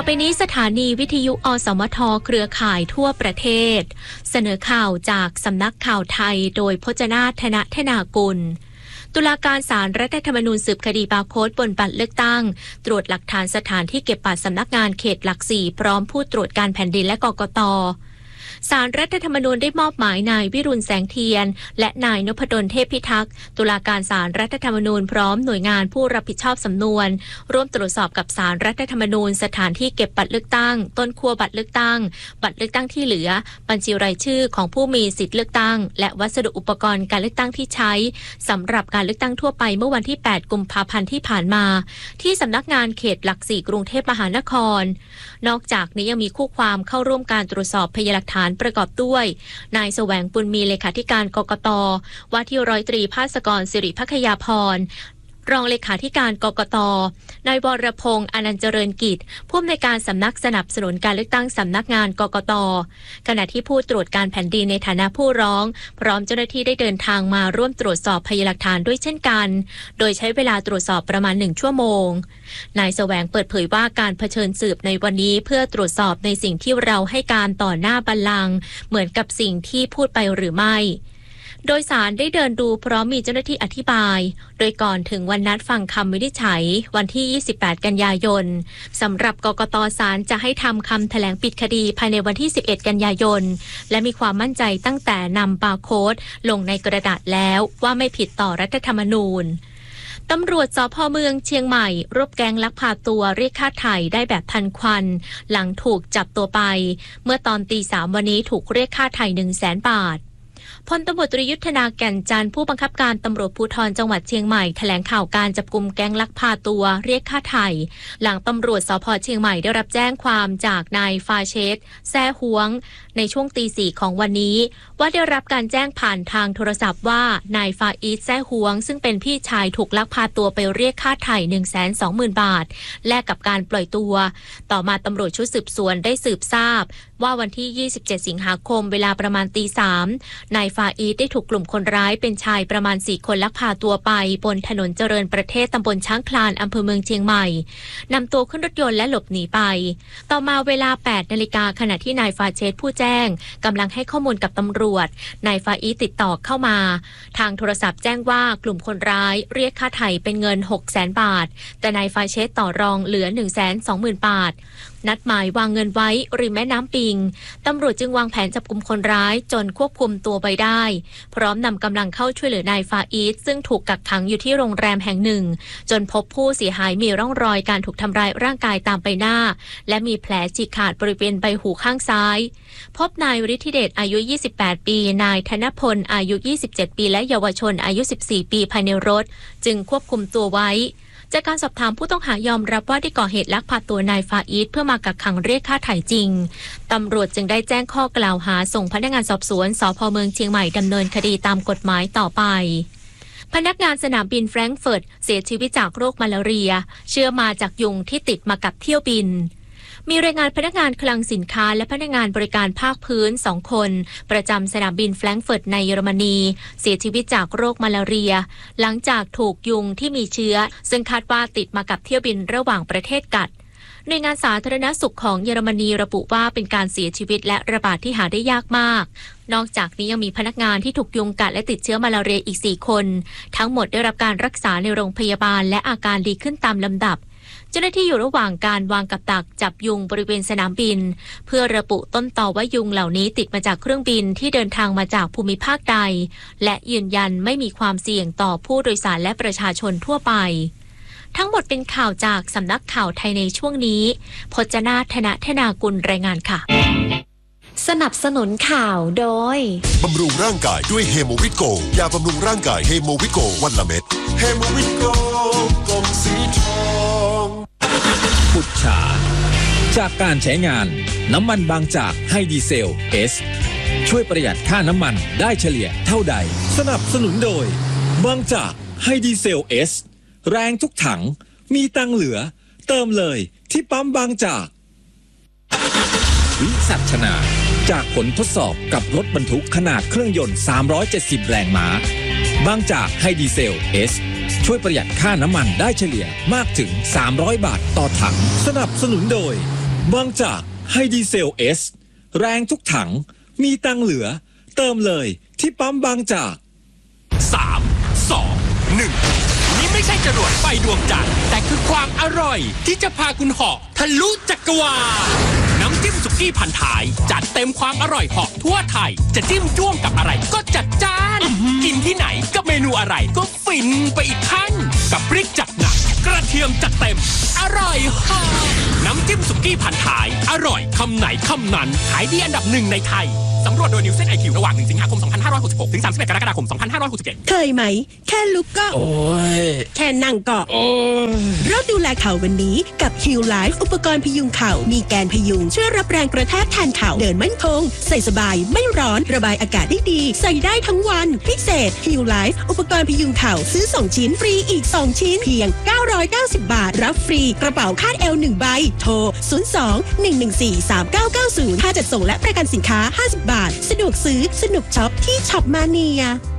ไปนี้สถานีวิทยุอสมทเครือข่ายทั่วประเทศเสนอข่าวจากสำนักข่าวไทยโดยพจนาถนธนากุลตุลาการศาลรัฐธรรมนูญสืบคดีบาร์โค้ดบนบัตรเลือกตั้งตรวจหลักฐานสถานที่เก็บบัตรสำนักงานเขตหลัก4พร้อมผู้ตรวจการแผ่นดินและกกต.ศาลรัฐธรรมนูญได้มอบหมายนายวิรุณแสงเทียนและนายนพดลเทพพิทักษ์ตุลาการศาลรัฐธรรมนูญพร้อมหน่วยงานผู้รับผิดชอบสำนวนร่วมตรวจสอบกับศาลรัฐธรรมนูญสถานที่เก็บบัตรเลือกตั้งต้นขั้วบัตรเลือกตั้งบัตรเลือกตั้งที่เหลือบัญชีรายชื่อของผู้มีสิทธิเลือกตั้งและวัสดุอุปกรณ์การเลือกตั้งที่ใช้สำหรับการเลือกตั้งทั่วไปเมื่อวันที่8กุมภาพันธ์ที่ผ่านมาที่สำนักงานเขตหลัก4กรุงเทพมหานครนอกจากนี้ยังมีคู่ความเข้าร่วมการตรวจสอบพยานหลักฐานประกอบด้วยนายแสวงบุญมีเลขาธิการกกต.ว่าที่ร้อยตรีภาสกรสิริภัคยาพรรองเลขาธิการกกต.นายวรพงษ์อนันต์เจริญกิจผู้อำนวยการสำนักสนับสนุนการเลือกตั้งสำนักงานกกต.ขณะที่ผู้ตรวจการแผ่นดินในฐานะผู้ร้องพร้อมเจ้าหน้าที่ได้เดินทางมาร่วมตรวจสอบพยานหลักฐานด้วยเช่นกันโดยใช้เวลาตรวจสอบประมาณ1ชั่วโมงนายแสวงเปิดเผยว่าการเผชิญสืบในวันนี้เพื่อตรวจสอบในสิ่งที่เราให้การต่อหน้าบัลลังก์เหมือนกับสิ่งที่พูดไปหรือไม่โดยศาลได้เดินดูพร้อมมีเจ้าหน้าที่อธิบายโดยก่อนถึงวันนัดฟังคำวินิจฉัยวันที่28กันยายนสำหรับกกต.ศาลจะให้ทำคำแถลงปิดคดีภายในวันที่11กันยายนและมีความมั่นใจตั้งแต่นำบาร์โค้ดลงในกระดาษแล้วว่าไม่ผิดต่อรัฐธรรมนูญตำรวจสภ.เมืองเชียงใหม่รวบแก๊งลักพาตัวเรียกค่าไถ่ได้แบบทันควันหลังถูกจับตัวไปเมื่อตอนตี 3วันนี้ถูกเรียกค่าไถ่ 100,000 บาทพลตำรวจตรียุทธนาแก่นจันทร์ผู้บังคับการตำรวจภูธรจังหวัดเชียงใหม่แถลงข่าวการจับกุมแก๊งลักพาตัวเรียกค่าไถ่หลังตำรวจสภ.เชียงใหม่ได้รับแจ้งความจากนายฟาเชสแซ่ฮวงในช่วงตี 4ของวันนี้ว่าได้รับการแจ้งผ่านทางโทรศัพท์ว่านายฟาอีทแซ่ฮวงซึ่งเป็นพี่ชายถูกลักพาตัวไปเรียกค่าไถ่ 120,000 บาทแลกกับการปล่อยตัวต่อมาตำรวจชุดสืบสวนได้สืบทราบว่าวันที่27สิงหาคมเวลาประมาณตี 3นายฟาอีทได้ถูกกลุ่มคนร้ายเป็นชายประมาณ4คนลักพาตัวไปบนถนนเจริญประเทศตำบลช้างคลานอำเภอเมืองเชียงใหม่นำตัวขึ้นรถยนต์และหลบหนีไปต่อมาเวลา 8 นาฬิกาขณะที่นายฟาเชสผู้แจ้งกำลังให้ข้อมูลกับตำรวจนายฟาอีทติดต่อเข้ามาทางโทรศัพท์แจ้งว่ากลุ่มคนร้ายเรียกค่าไถ่เป็นเงิน 600,000 บาทแต่นายฟาเชสต่อรองเหลือ 120,000 บาทนัดหมายวางเงินไว้ริมแม่น้ำปิงตำรวจจึงวางแผนจับกุมคนร้ายจนควบคุมตัวไปได้พร้อมนำกำลังเข้าช่วยเหลือนายฟาอีทซึ่งถูกกักขังอยู่ที่โรงแรมแห่งหนึ่งจนพบผู้เสียหายมีร่องรอยการถูกทำร้ายร่างกายตามใบหน้าและมีแผลฉีกขาดบริเวณใบหูข้างซ้ายพบนายวฤทธิเดชอายุ28ปีนายธนพลอายุ27ปีและเยาวชนอายุ14ปีภายในรถจึงควบคุมตัวไว้จากการสอบถามผู้ต้องหายอมรับว่าได้ก่อเหตุลักพาตัวนายฟาอีทเพื่อมากักขังเรียกค่าไถ่จริงตำรวจจึงได้แจ้งข้อกล่าวหาส่งพนักงานสอบสวนสภ.เมืองเชียงใหม่ดำเนินคดีตามกฎหมายต่อไปพนักงานสนามบินแฟรงก์เฟิร์ตเสียชีวิตจากโรคมาลาเรียเชื้อมาจากยุงที่ติดมากับเที่ยวบินมีรายงานพนักงานคลังสินค้าและพนักงานบริการภาคพื้น2คนประจำสนามบินแฟรงก์เฟิร์ตในเยอรมนีเสียชีวิตจากโรคมาลาเรียหลังจากถูกยุงที่มีเชื้อซึ่งคาดว่าติดมากับเที่ยวบินระหว่างประเทศกัดหน่วยงานสาธารณสุขของเยอรมนีระบุว่าเป็นการเสียชีวิตและระบาดที่หาได้ยากมากนอกจากนี้ยังมีพนักงานที่ถูกยุงกัดและติดเชื้อมาลาเรียอีก4คนทั้งหมดได้รับการรักษาในโรงพยาบาลและอาการดีขึ้นตามลำดับเจ้าหน้าที่อยู่ระหว่างการวางกับดักจับยุงบริเวณสนามบินเพื่อระบุต้นตอว่ายุงเหล่านี้ติดมาจากเครื่องบินที่เดินทางมาจากภูมิภาคใดและยืนยันไม่มีความเสี่ยงต่อผู้โดยสารและประชาชนทั่วไปทั้งหมดเป็นข่าวจากสำนักข่าวไทยในช่วงนี้พจนาถนธนากุลรายงานค่ะสนับสนุนข่าวโดยบำรุงร่างกายด้วยเฮโมวิโกยาบำรุงร่างกายเฮโมวิโกวันละเม็ดเฮโมวิโกกล่องสีทองปุจฉาจากการใช้งานน้ำมันบางจากให้ดีเซล S ช่วยประหยัดค่าน้ำมันได้เฉลี่ยเท่าใดสนับสนุนโดยบางจากให้ดีเซล S แรงทุกถังมีตังเหลือเติมเลยที่ปั๊มบางจากวิสัชนาจากผลทดสอบกับรถบรรทุกขนาดเครื่องยนต์370แรงม้าบางจากให้ดีเซล S ช่วยประหยัดค่าน้ำมันได้เฉลี่ยมากถึง300 บาทต่อถังสนับสนุนโดยบางจากไฮดีเซลเอสแรงทุกถังมีตังเหลือเติมเลยที่ปั๊มบางจาก 3 2 1นี่ไม่ใช่จรวดไฟดวงจันทร์แต่คือความอร่อยที่จะพาคุณเหาะทะลุจักรวาลน้ำจิ้มสุกี้พันท้ายจัดเต็มความอร่อยเหาะทั่วไทยจะจิ้มจ้วงกับอะไรก็จัดจ้านกินที่ไหนกับเมนูอะไรก็ฟินไปอีกขั้นกับพริกจัดหนักกระเทียมจัดเต็มอร่อยเหาะน้ำจิ้มสุกี้พันท้ายอร่อยคำไหนคำนั้นขายดีอันดับ1ในไทยสำรวจโดยนิวเซน IQ ระหว่าง1 สิงหาคม 2566 ถึง 31 กรกฎาคม 2567 เคยไหมแค่ลุกก็โอ้ยแค่นั่งก็โอ้ยเราดูแลเข่าวันนี้กับ Heal Life อุปกรณ์พยุงเข่ามีแกนพยุงช่วยรับแรงกระแทกแทนเข่าเดินมั่นคงใส่สบายไม่ร้อนระบายอากาศได้ดีใส่ได้ทั้งวันพิเศษ Heal Life อุปกรณ์พยุงเข่าซื้อ2ชิ้นฟรีอีก2ชิ้นเพียง990 บาทรับฟรีกระเป๋าคาดเอว1ใบโทร02-114-3990ค่าจัดส่งและประกันสินค้า50 บาทสะดวกซื้อสนุกช็อปที่ช็อปมาเนีย